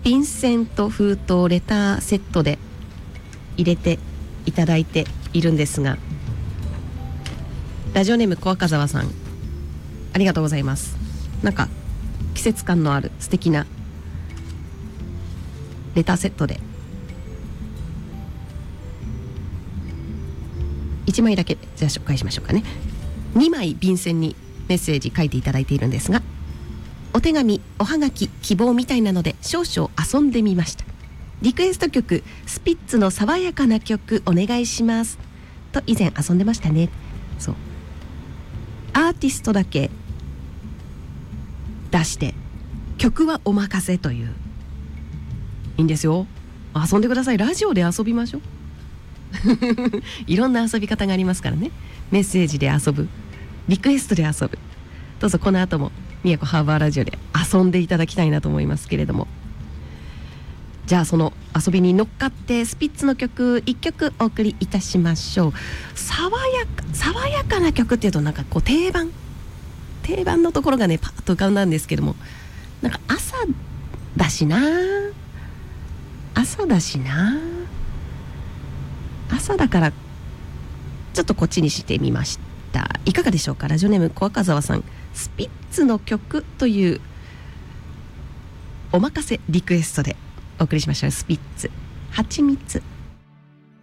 便箋と封筒レターセットで入れていただいているんですが、ラジオネーム小赤沢さん、ありがとうございます。なんか季節感のある素敵なレターセットで1枚だけじゃあ紹介しましょうかね。2枚便箋にメッセージ書いていただいているんですが、お手紙、おはがき、希望みたいなので少々遊んでみました。リクエスト曲、スピッツの爽やかな曲お願いしますと以前遊んでましたね。そう、アーティストだけ出して曲はお任せという、いいんですよ、遊んでください。ラジオで遊びましょういろんな遊び方がありますからね。メッセージで遊ぶ、リクエストで遊ぶ、どうぞこの後も宮古ハーバーラジオで遊んでいただきたいなと思いますけれども、じゃあその遊びに乗っかってスピッツの曲1曲お送りいたしましょう。爽やかな曲っていうとなんかこう定番のところがねパッと浮かんだんですけども、なんか朝だしな、朝だからちょっとこっちにしてみました。いかがでしょうか。ラジオネーム小赤沢さん、スピッツの曲というお任せリクエストでお送りしましょう。スピッツ、はちみつ。